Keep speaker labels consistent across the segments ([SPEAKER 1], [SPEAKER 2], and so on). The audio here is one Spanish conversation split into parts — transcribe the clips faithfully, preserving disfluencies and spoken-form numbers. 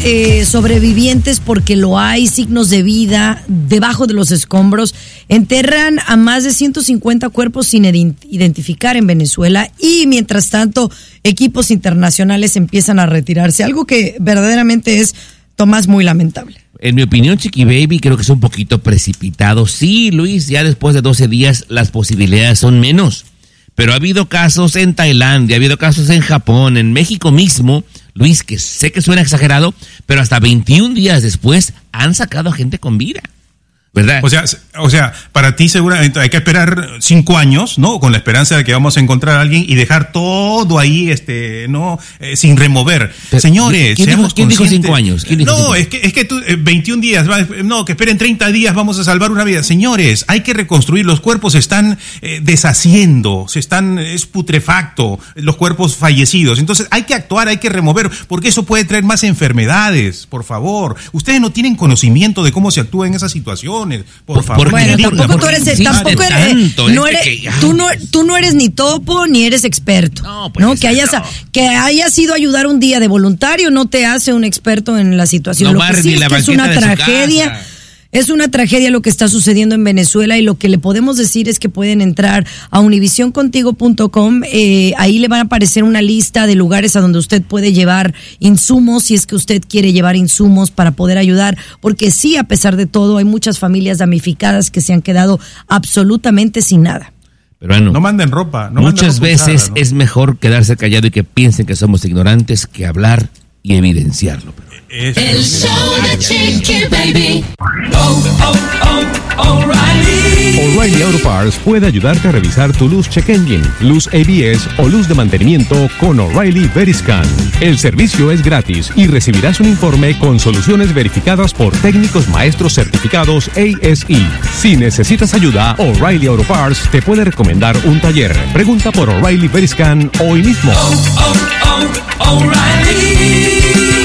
[SPEAKER 1] eh, sobrevivientes, porque lo hay, signos de vida debajo de los escombros. Enterran a más de ciento cincuenta cuerpos sin identificar en Venezuela y mientras tanto equipos internacionales empiezan a retirarse, algo que verdaderamente es, Tomás, muy lamentable.
[SPEAKER 2] En mi opinión, Chiqui Baby, creo que es un poquito precipitado. Sí, Luis, ya después de doce días las posibilidades son menos. Pero ha habido casos en Tailandia, ha habido casos en Japón, en México mismo, Luis, que sé que suena exagerado, pero hasta veintiún días después han sacado a gente con vida, ¿verdad?
[SPEAKER 3] O sea, o sea, para ti seguramente hay que esperar cinco años, ¿no? Con la esperanza de que vamos a encontrar a alguien y dejar todo ahí, este, ¿no? Eh, sin remover. Pero, Señores,
[SPEAKER 2] ¿quién dijo, ¿quién dijo cinco años? ¿Quién dijo
[SPEAKER 3] no,
[SPEAKER 2] cinco?
[SPEAKER 3] es que, es que tú, eh, veintiún días, no, que esperen treinta días, vamos a salvar una vida. Señores, hay que reconstruir, los cuerpos se están eh, deshaciendo, se están, es putrefacto, los cuerpos fallecidos. Entonces hay que actuar, hay que remover, porque eso puede traer más enfermedades, por favor. Ustedes no tienen conocimiento de cómo se actúa en esas situaciones. Por favor.
[SPEAKER 1] Bueno, tampoco tú eres, tampoco eres,
[SPEAKER 2] tanto,
[SPEAKER 1] no eres
[SPEAKER 2] que,
[SPEAKER 1] tú no, tú no eres ni topo ni eres experto. No, pues ¿no? Que hayas, no. que hayas ido a ayudar un día de voluntario no te hace un experto en la situación.
[SPEAKER 2] No,
[SPEAKER 1] lo que sí es que es una tragedia. Es una tragedia lo que está sucediendo en Venezuela y lo que le podemos decir es que pueden entrar a univision contigo punto com, eh, ahí le van a aparecer una lista de lugares a donde usted puede llevar insumos, si es que usted quiere llevar insumos para poder ayudar, porque sí, a pesar de todo, hay muchas familias damnificadas que se han quedado absolutamente sin nada.
[SPEAKER 2] Pero bueno,
[SPEAKER 3] no manden ropa. No
[SPEAKER 2] muchas
[SPEAKER 3] manden ropa
[SPEAKER 2] veces
[SPEAKER 3] usada, ¿no?
[SPEAKER 2] Es mejor quedarse callado y que piensen que somos ignorantes que hablar y evidenciarlo.
[SPEAKER 4] Eso. El show de Chiqui Baby. Oh, oh, oh, O'Reilly.
[SPEAKER 5] O'Reilly Auto Parts puede ayudarte a revisar tu luz check engine, luz A B S o luz de mantenimiento con O'Reilly Veriscan. El servicio es gratis y recibirás un informe con soluciones verificadas por técnicos maestros certificados A S E. Si necesitas ayuda, O'Reilly Auto Parts te puede recomendar un taller. Pregunta por O'Reilly Veriscan hoy mismo.
[SPEAKER 4] Oh, oh, oh, O'Reilly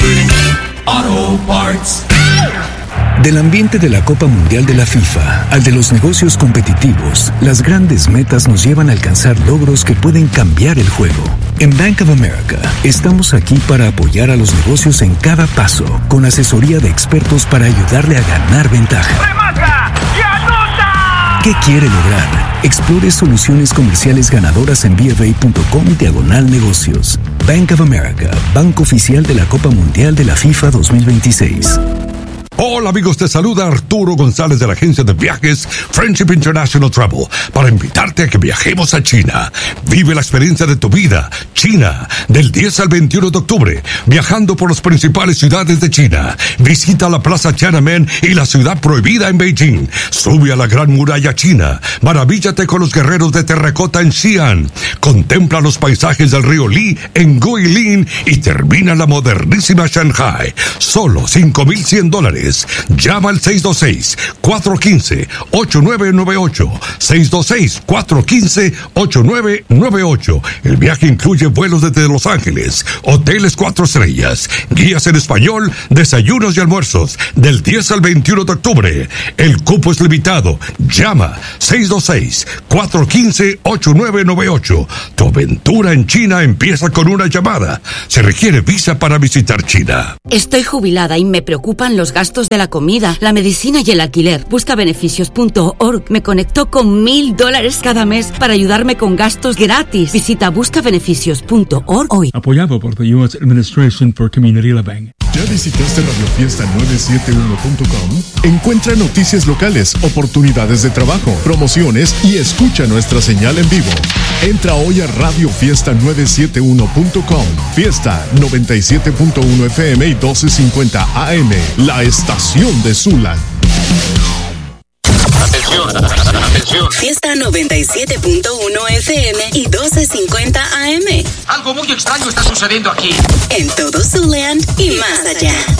[SPEAKER 4] Auto Parts.
[SPEAKER 6] Del ambiente de la Copa Mundial de la FIFA al de los negocios competitivos, las grandes metas nos llevan a alcanzar logros que pueden cambiar el juego. En Bank of America, estamos aquí para apoyar a los negocios en cada paso, con asesoría de expertos para ayudarle a ganar ventaja.
[SPEAKER 7] ¡Remata! ¡Y anota!
[SPEAKER 6] ¿Qué quiere lograr? Explore soluciones comerciales ganadoras en b f a punto com diagonal negocios. Bank of America, banco oficial de la Copa Mundial de la FIFA dos mil veintiséis.
[SPEAKER 8] Hola amigos, te saluda Arturo González de la agencia de viajes Friendship International Travel para invitarte a que viajemos a China. Vive la experiencia de tu vida. China, del diez al veintiuno de octubre, viajando por las principales ciudades de China. Visita la Plaza Tiananmen y la ciudad prohibida en Beijing. Sube a la Gran Muralla China. Maravíllate con los guerreros de terracota en Xi'an. Contempla los paisajes del río Li en Guilin y termina la modernísima Shanghai. Solo cinco mil cien dólares. Llama al seis dos seis, cuatro uno cinco, ocho nueve nueve ocho. seis dos seis, cuatro uno cinco, ocho nueve nueve ocho. El viaje incluye vuelos desde Los Ángeles, hoteles cuatro estrellas, guías en español, desayunos y almuerzos. Del diez al veintiuno de octubre. El cupo es limitado. Llama seis dos seis, cuatro uno cinco, ocho nueve nueve ocho. Tu aventura en China empieza con una llamada. Se requiere visa para visitar China.
[SPEAKER 9] Estoy jubilada y me preocupan los gastos de la comida, la medicina y el alquiler. Busca Beneficios punto org me conectó con mil dólares cada mes para ayudarme con gastos gratis. Visita Busca Beneficios punto org hoy.
[SPEAKER 10] Apoyado por the U S Administration for Community Living.
[SPEAKER 11] ¿Ya visitaste radio fiesta nueve siete uno punto com? Encuentra noticias locales, oportunidades de trabajo, promociones y escucha nuestra señal en vivo. Entra hoy a radio fiesta nueve siete uno punto com. Fiesta noventa y siete punto uno F M y doce cincuenta A M. La estación de Zula.
[SPEAKER 12] Atención, atención.
[SPEAKER 13] Fiesta noventa y siete punto uno F M y doce cincuenta A M.
[SPEAKER 12] Algo muy extraño está sucediendo aquí.
[SPEAKER 13] En todo Zuland y más allá.